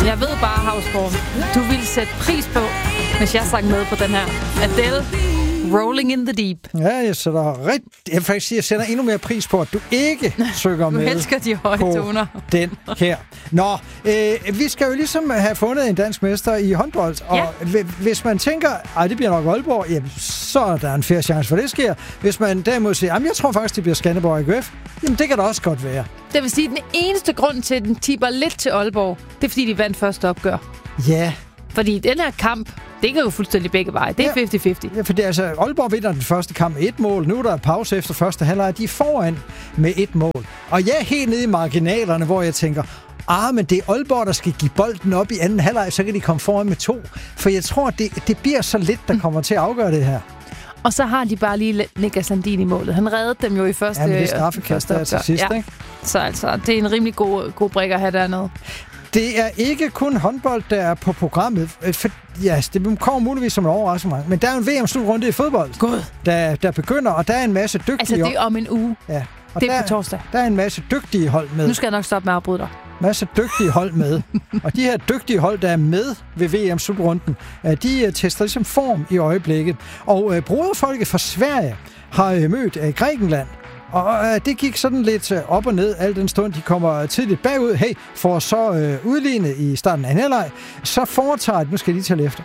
Jeg ved bare, Havsgaard, du ville sætte pris på, hvis jeg sang med på den her. Adele, Rolling in the Deep. Ja, jeg sætter jeg vil faktisk sige, jeg sætter endnu mere pris på, at du ikke synger med. Du elsker de høje toner. Den her. Nå, vi skal jo ligesom have fundet en dansk mester i håndbold, og hvis man tænker, det bliver nok Aalborg, jamen, så er der en fair chance for det sker. Hvis man derimod siger, jeg tror faktisk, det bliver Skanderborg AGF, jamen det kan da også godt være. Det vil sige, at den eneste grund til, at den tipper lidt til Aalborg, det er, fordi de vandt første opgør. Ja. Fordi den her kamp, det kan jo fuldstændig begge veje. Det er 50-50. Ja, fordi altså, Aalborg vinder den første kamp med 1 mål. Nu er der pause efter første halvleg. De er foran med 1 mål. Og jeg er helt nede i marginalerne, hvor jeg tænker, men det er Aalborg, der skal give bolden op i anden halvleg, så kan de komme foran med 2. For jeg tror, det bliver så lidt, der kommer til at afgøre det her. Og så har de bare lige Niklas Landin i målet. Han reddede dem jo i første opgør. Ja, men det straffekast der til sidst, ikke? Så altså, det er en rimelig god brik at have dernede. Det er ikke kun håndbold, der er på programmet. Det kommer muligvis som en overraskelse, men der er en VM-slutrunde i fodbold, der begynder, og der er en masse dygtige... Altså, det er om en uge. Ja. Og det er på torsdag. Der er en masse dygtige hold med. Nu skal jeg nok stoppe med at afbryde dig. Masse dygtige hold med. Og de her dygtige hold, der er med ved VM-slutrunden, de tester ligesom form i øjeblikket. Og broderfolket fra Sverige har mødt Grækenland. Og det gik sådan lidt op og ned, al den stund de kommer tidligt bagud. For så udlignet i starten af en halvleg, så foretager nu skal de tælle efter.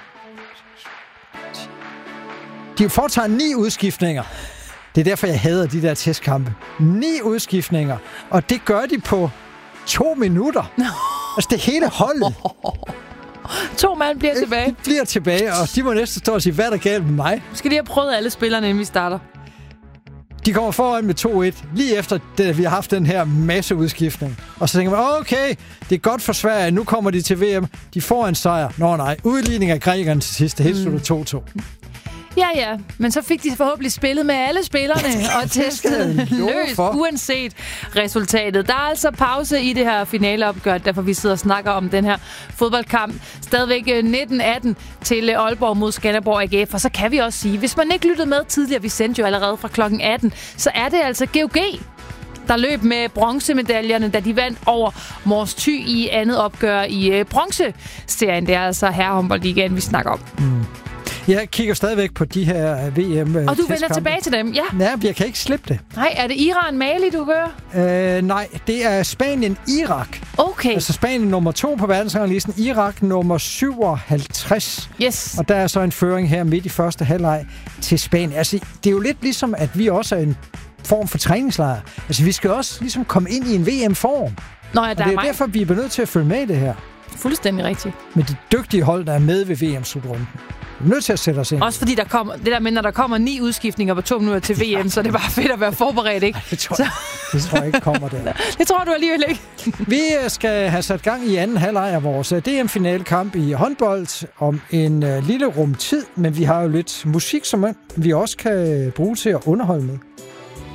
De foretager 9 udskiftninger. Det er derfor, jeg hader de der testkampe. 9 udskiftninger, og det gør de på 2 minutter. Altså det hele holdet. 2 mand bliver tilbage. De bliver tilbage, og de må næsten stå og sige, hvad er der galt med mig? Skal de have prøvet alle spillerne, inden vi starter? De kommer foran med 2-1, lige efter, at vi har haft den her masse udskiftning. Og så tænker man, okay, det er godt for Sverige, nu kommer de til VM. De får en sejr. Nej, udligning af grækerne til sidst. Det hele slutter 2-2. Ja, men så fik de forhåbentlig spillet med alle spillerne og testet løs, uanset resultatet. Der er altså pause i det her finaleopgør, derfor vi sidder og snakker om den her fodboldkamp. Stadigvæk 19-18 til Aalborg mod Skanderborg AGF, og så kan vi også sige, hvis man ikke lyttede med tidligere, vi sendte jo allerede fra klokken 18, så er det altså GOG, der løb med bronzemedaljerne, da de vandt over Mors Thy i andet opgør i bronzeserien. Det er altså herrehåndboldligaen, vi snakker om. Jeg kigger stadigvæk på de her VM. Og du vender tilbage til dem, ja? Ja, jeg kan ikke slippe det. Nej, er det Iran-Mali, du hører? Nej, det er Spanien-Irak. Okay. Altså Spanien nummer 2 på verdensranglisten, Irak nummer 57. Yes. Og der er så en føring her midt i første halvleg til Spanien. Altså, det er jo lidt ligesom, at vi også er en form for træningslejr. Altså, vi skal også ligesom komme ind i en VM-form. Nå ja, det er derfor, vi er nødt til at følge med i det her. Fuldstændig rigtigt. Med de dygtige hold, der er med ved VM-slutrunden. Vi er nødt til at sætte os ind. Også fordi det der med, når der kommer 9 udskiftninger på 2 minutter til VM, så er det bare fedt at være forberedt, ikke? Ej, det tror jeg ikke kommer der. Det tror du alligevel ikke. Vi skal have sat gang i anden halvleg af vores DM-finalekamp i håndbold om en lille rum tid, men vi har jo lidt musik, som vi også kan bruge til at underholde med.